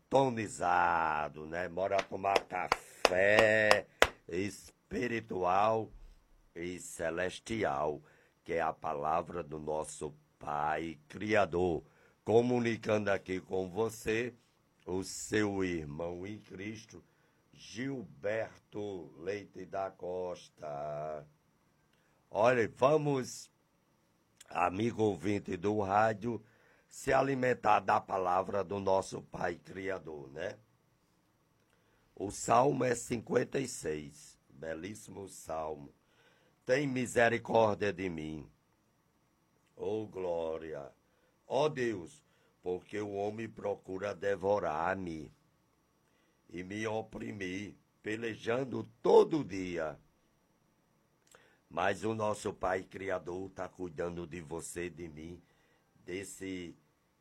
sintonizado, né? Bora tomar café espiritual e celestial, que é a palavra do nosso Pai Criador. Comunicando aqui com você, o seu irmão em Cristo, Gilberto Leite da Costa. Olha, vamos, amigo ouvinte do rádio, se alimentar da palavra do nosso Pai Criador, né? O Salmo é 56, belíssimo Salmo. Tem misericórdia de mim, oh glória, ó Deus, porque o homem procura devorar-me e me oprimir, pelejando todo dia. Mas o nosso Pai Criador está cuidando de você, de mim, desse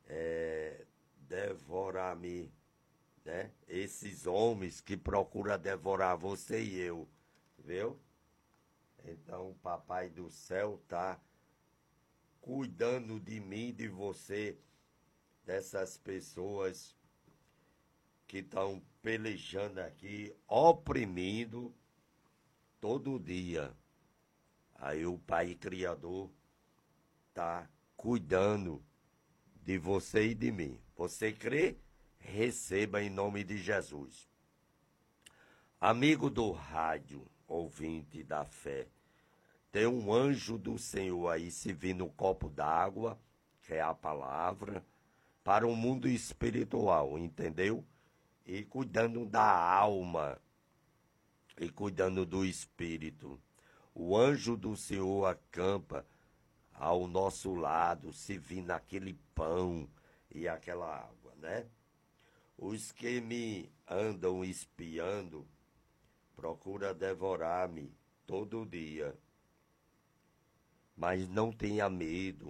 devorar-me, né? Esses homens que procuram devorar você e eu, viu? Então o Papai do Céu está cuidando de mim, de você, dessas pessoas que estão pelejando aqui, oprimindo todo dia. Aí o Pai Criador está cuidando de você e de mim. Você crê? Receba em nome de Jesus. Amigo do rádio, ouvinte da fé, tem um anjo do Senhor aí servindo um copo d'água, que é a palavra, para o mundo espiritual, entendeu? E cuidando da alma, e cuidando do espírito. O anjo do Senhor acampa ao nosso lado, servindo aquele pão e aquela água, né? Os que me andam espiando procuram devorar-me todo dia. Mas não tenha medo.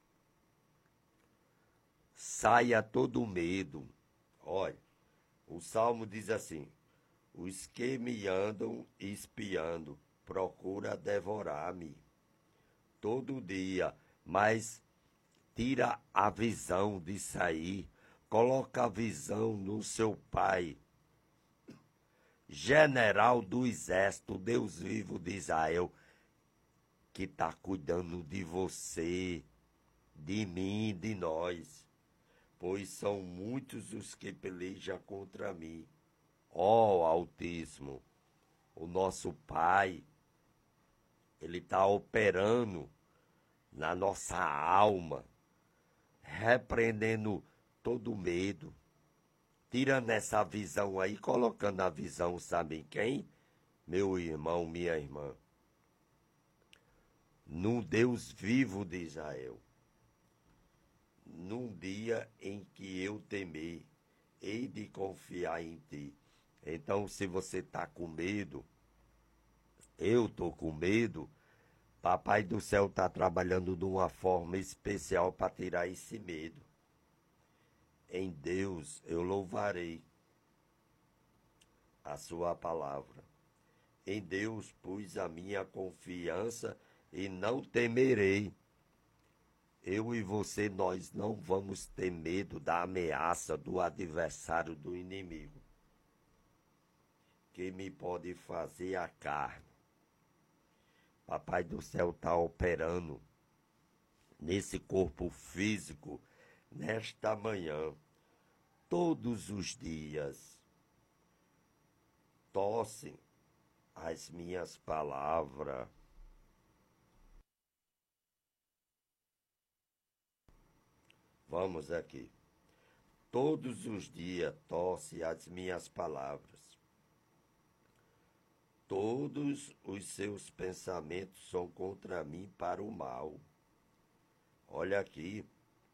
Saia todo medo. Olha, o Salmo diz assim: os que me andam espiando procura devorar-me todo dia, mas tira a visão de sair, coloca a visão no seu Pai, general do exército, Deus vivo de Israel, que está cuidando de você, de mim, de nós, pois são muitos os que pelejam contra mim. Ó Altíssimo, o nosso Pai, Ele está operando na nossa alma, repreendendo todo medo, tirando essa visão aí, colocando a visão, sabe quem? Meu irmão, minha irmã, num Deus vivo de Israel, num dia em que eu temer, hei de confiar em ti. Então, se você está com medo, eu estou com medo, Papai do Céu está trabalhando de uma forma especial para tirar esse medo. Em Deus eu louvarei a sua palavra. Em Deus pus a minha confiança e não temerei. Eu e você, nós não vamos ter medo da ameaça do adversário, do inimigo, que me pode fazer a carne. Papai do Céu está operando nesse corpo físico, nesta manhã, todos os dias. Tossem as minhas palavras. Vamos aqui. Todos os dias tosse as minhas palavras. Todos os seus pensamentos são contra mim para o mal. Olha aqui.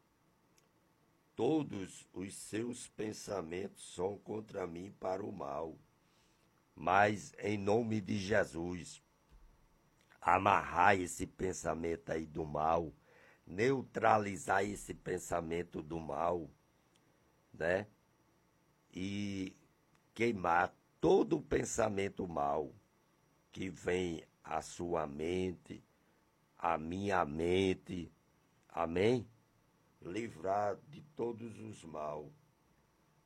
Todos os seus pensamentos são contra mim para o mal. Mas, em nome de Jesus, amarrar esse pensamento aí do mal, neutralizar esse pensamento do mal, né? E queimar todo o pensamento mal que vem à sua mente, à minha mente, amém? Livrar de todos os mal,